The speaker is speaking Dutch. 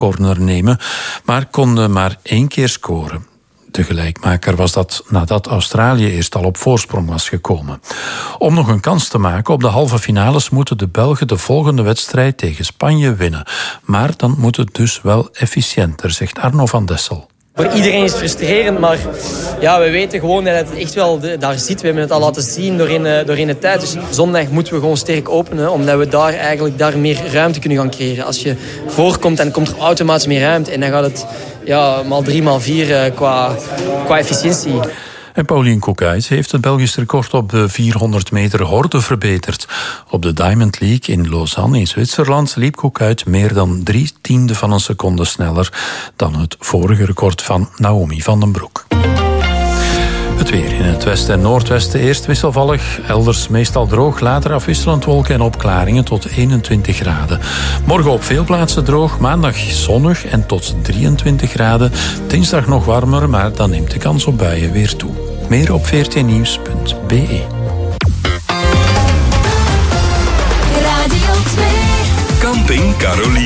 corner nemen, maar konden maar 1 keer scoren. De gelijkmaker was dat nadat Australië eerst al op voorsprong was gekomen. Om nog een kans te maken op de halve finales moeten de Belgen de volgende wedstrijd tegen Spanje winnen. Maar dan moet het dus wel efficiënter, zegt Arno van Dessel. Voor iedereen is het frustrerend, maar ja, we weten gewoon dat het echt wel daar zit. We hebben het al laten zien doorheen de tijd. Dus zondag moeten we gewoon sterk openen, omdat we daar meer ruimte kunnen gaan creëren. Als je voorkomt, dan komt er automatisch meer ruimte. En dan gaat het maal 3, maal 4 qua efficiëntie. En Pauline Koekhuis heeft het Belgisch record op de 400 meter horde verbeterd. Op de Diamond League in Lausanne in Zwitserland liep Koekhuis meer dan 0,3 van een seconde sneller dan het vorige record van Naomi van den Broek. Het weer in het westen en noordwesten eerst wisselvallig. Elders meestal droog, later afwisselend wolken en opklaringen tot 21 graden. Morgen op veel plaatsen droog, maandag zonnig en tot 23 graden. Dinsdag nog warmer, maar dan neemt de kans op buien weer toe. Meer op vrtnieuws.be. Radio 2. Camping Caroline.